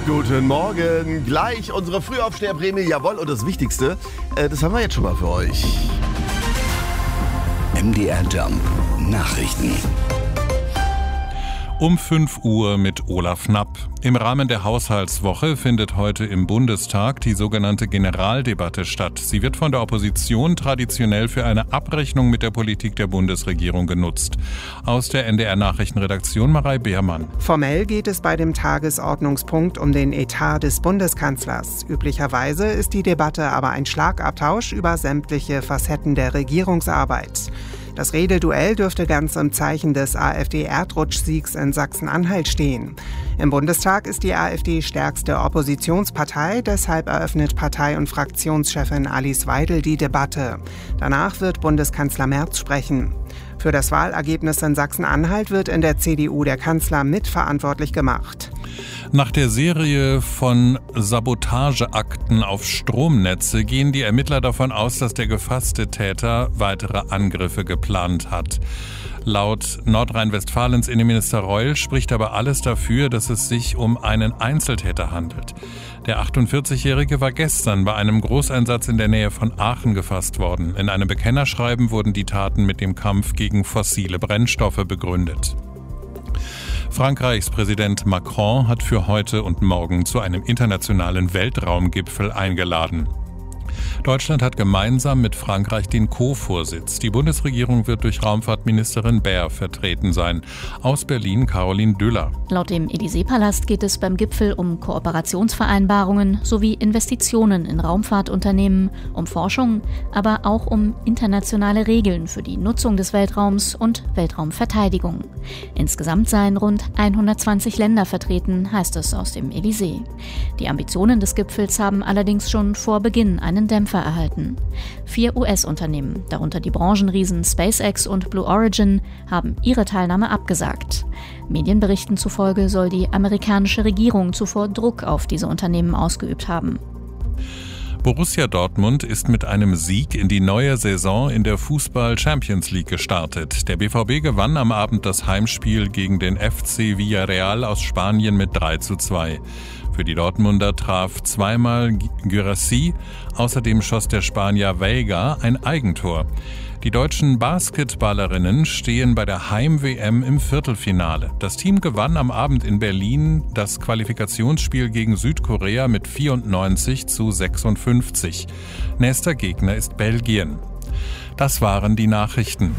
Guten Morgen. Gleich unsere Frühaufsteherprämie, jawohl. Und das Wichtigste, das haben wir jetzt schon mal für euch. MDR Jump Nachrichten. Um 5 Uhr mit Olaf Knapp. Im Rahmen der Haushaltswoche findet heute im Bundestag die sogenannte Generaldebatte statt. Sie wird von der Opposition traditionell für eine Abrechnung mit der Politik der Bundesregierung genutzt. Aus der NDR-Nachrichtenredaktion Marei Beermann. Formell geht es bei dem Tagesordnungspunkt um den Etat des Bundeskanzlers. Üblicherweise ist die Debatte aber ein Schlagabtausch über sämtliche Facetten der Regierungsarbeit. Das Rededuell dürfte ganz im Zeichen des AfD-Erdrutschsiegs in Sachsen-Anhalt stehen. Im Bundestag ist die AfD stärkste Oppositionspartei, deshalb eröffnet Partei- und Fraktionschefin Alice Weidel die Debatte. Danach wird Bundeskanzler Merz sprechen. Für das Wahlergebnis in Sachsen-Anhalt wird in der CDU der Kanzler mitverantwortlich gemacht. Nach der Serie von Sabotageakten auf Stromnetze gehen die Ermittler davon aus, dass der gefasste Täter weitere Angriffe geplant hat. Laut Nordrhein-Westfalens Innenminister Reul spricht aber alles dafür, dass es sich um einen Einzeltäter handelt. Der 48-Jährige war gestern bei einem Großeinsatz in der Nähe von Aachen gefasst worden. In einem Bekennerschreiben wurden die Taten mit dem Kampf gegen fossile Brennstoffe begründet. Frankreichs Präsident Macron hat für heute und morgen zu einem internationalen Weltraumgipfel eingeladen. Deutschland hat gemeinsam mit Frankreich den Co-Vorsitz. Die Bundesregierung wird durch Raumfahrtministerin Baer vertreten sein. Aus Berlin Caroline Düller. Laut dem Élysée-Palast geht es beim Gipfel um Kooperationsvereinbarungen sowie Investitionen in Raumfahrtunternehmen, um Forschung, aber auch um internationale Regeln für die Nutzung des Weltraums und Weltraumverteidigung. Insgesamt seien rund 120 Länder vertreten, heißt es aus dem Élysée. Die Ambitionen des Gipfels haben allerdings schon vor Beginn einen Dämpfer erhalten. 4 US-Unternehmen, darunter die Branchenriesen SpaceX und Blue Origin, haben ihre Teilnahme abgesagt. Medienberichten zufolge soll die amerikanische Regierung zuvor Druck auf diese Unternehmen ausgeübt haben. Borussia Dortmund ist mit einem Sieg in die neue Saison in der Fußball-Champions League gestartet. Der BVB gewann am Abend das Heimspiel gegen den FC Villarreal aus Spanien mit 3:2. Für die Dortmunder traf zweimal Guirassy, außerdem schoss der Spanier Veiga ein Eigentor. Die deutschen Basketballerinnen stehen bei der Heim-WM im Viertelfinale. Das Team gewann am Abend in Berlin das Qualifikationsspiel gegen Südkorea mit 94:56. Nächster Gegner ist Belgien. Das waren die Nachrichten.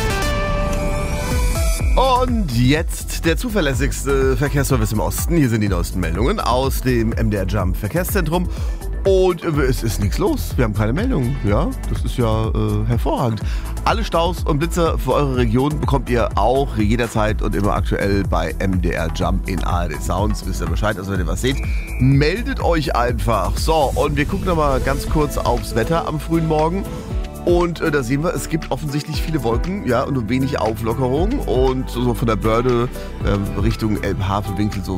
Und jetzt der zuverlässigste Verkehrsservice im Osten. Hier sind die neuesten Meldungen aus dem MDR Jump Verkehrszentrum. Und es ist nichts los. Wir haben keine Meldungen. Ja, das ist ja hervorragend. Alle Staus und Blitzer für eure Region bekommt ihr auch jederzeit und immer aktuell bei MDR Jump in ARD Sounds. Wisst ihr Bescheid, also wenn ihr was seht, meldet euch einfach. So, und wir gucken nochmal ganz kurz aufs Wetter am frühen Morgen. Und da sehen wir, es gibt offensichtlich viele Wolken, ja, und wenig Auflockerung. Und so von der Börde Richtung Elbe-Havel-Winkel so